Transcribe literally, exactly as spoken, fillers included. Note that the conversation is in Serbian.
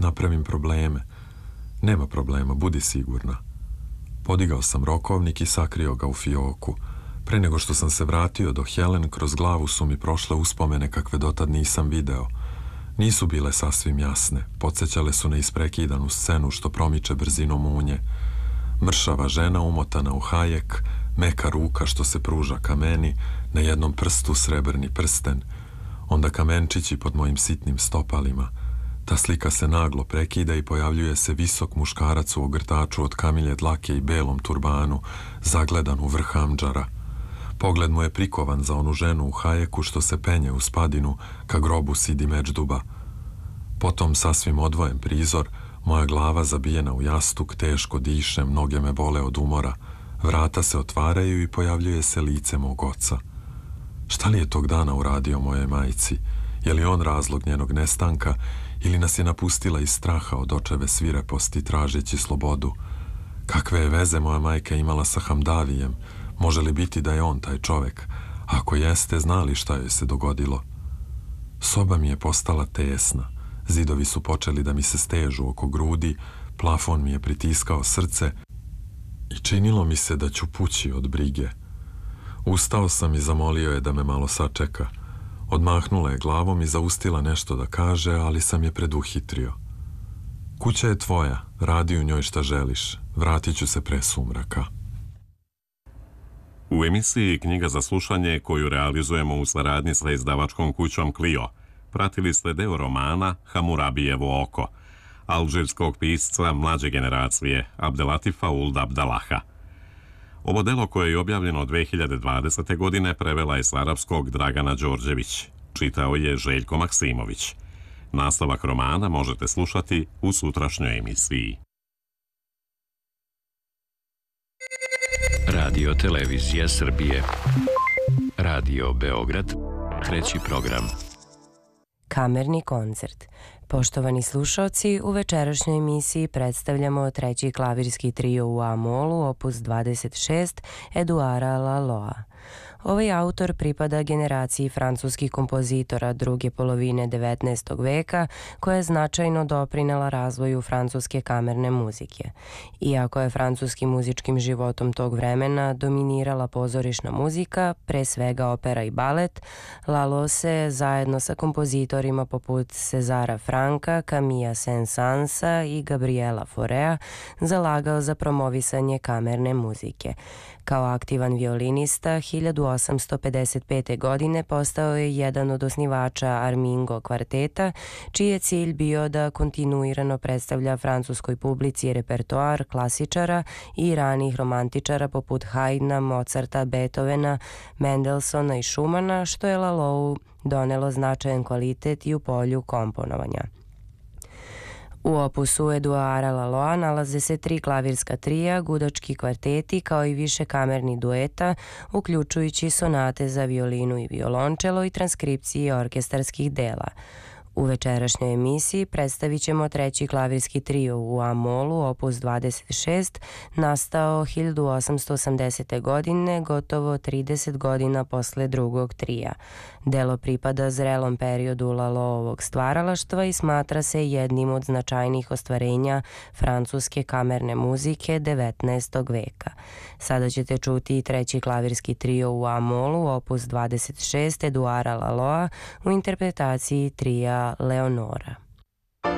napravim probleme. Nema problema, budi sigurna. Podigao sam rokovnik i sakrio ga u fioku. Pre nego što sam se vratio do Helen, kroz glavu su mi prošle uspomene kakve dotad nisam video. Nisu bile sasvim jasne, podsjećale su na isprekidanu scenu što promiče brzinom munje. Mršava žena umotana u hajek, meka ruka što se pruža ka meni, na jednom prstu srebrni prsten, onda kamenčići pod mojim sitnim stopalima. Ta slika se naglo prekida i pojavljuje se visok muškarac u ogrtaču od kamilje dlake i belom turbanu, zagledan u vrh amdžara. Pogled mu je prikovan za onu ženu u hajeku što se penje u spadinu ka grobu Sidi Međduba. Potom sasvim odvojen prizor, moja glava zabijena u jastuk, teško dišem, noge me bole od umora. Vrata se otvaraju i pojavljuje se lice mog oca. Šta li je tog dana uradio mojoj majci? Je li on razlog njenog nestanka ili nas je napustila iz straha od očeve svireposti tražeći slobodu? Kakve je veze moja majka imala sa Hamdavijem? Može li biti da je on taj čovek? Ako jeste, zna li šta joj se dogodilo? Soba mi je postala tesna. Zidovi su počeli da mi se stežu oko grudi, plafon mi je pritiskao srce i činilo mi se da ću pući od brige. Ustao sam i zamolio je da me malo sačeka. Odmahnula je glavom i zaustila nešto da kaže, ali sam je preduhitrio. Kuća je tvoja, radi u njoj šta želiš. Vratit ću se pre sumraka. U emisiji Knjiga za slušanje, koju realizujemo u saradnji sa izdavačkom kućom Clio, pratili ste deo romana Hamurabijevo oko, alžirskog pisca mlađe generacije Abdelatifa Ould Abdallaha. Ovo delo, koje je objavljeno dve hiljade dvadesete. godine, prevela je s arapskog Dragana Đorđević. Čitao je Željko Maksimović. Nastavak romana možete slušati u sutrašnjoj emisiji. Radio Televizija Srbije. Radio Beograd. Treći program. Kamerni koncert. Poštovani slušaoci, u večerašnjoj emisiji predstavljamo treći klavirski trio u A-molu, opus dvadeset šest, Eduara Laloa. Ovaj autor pripada generaciji francuskih kompozitora druge polovine devetnaestog veka, koja je značajno doprinela razvoju francuske kamerne muzike. Iako je francuskim muzičkim životom tog vremena dominirala pozorišna muzika, pre svega opera i balet, Lalo se zajedno sa kompozitorima poput Cezara Franka, Camilla Saint-Sansa i Gabriela Faurea zalagao za promovisanje kamerne muzike. Kao aktivan violinista, hiljadu osamsto pedeset pete. godine postao je jedan od osnivača Armingo kvarteta, čiji je cilj bio da kontinuirano predstavlja francuskoj publici repertoar klasičara i ranih romantičara poput Haydna, Mozarta, Beethovena, Mendelssohna i Schumana, što je Lalou donelo značajan kvalitet i u polju komponovanja. U opusu Eduara Laloa nalaze se tri klavirska trija, gudački kvarteti kao i više kamernih dueta, uključujući sonate za violinu i violončelo i transkripcije orkestarskih dela. U večerašnjoj emisiji predstavit ćemo treći klavirski trio u A-molu, opus dvadeset šest, nastao hiljadu osamsto osamdesete. godine, gotovo trideset godina posle drugog trija. Delo pripada zrelom periodu Laloovog stvaralaštva i smatra se jednim od značajnijih ostvarenja francuske kamerne muzike devetnaestog veka. Sada ćete čuti treći klavirski trio u A-molu, opus dvadeset šest, Eduara Laloa, u interpretaciji trija Leonora.